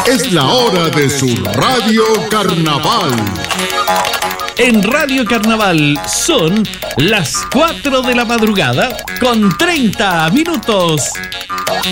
Es la hora de su Radio Carnaval. En Radio Carnaval son las 4 de la madrugada con 30 minutos.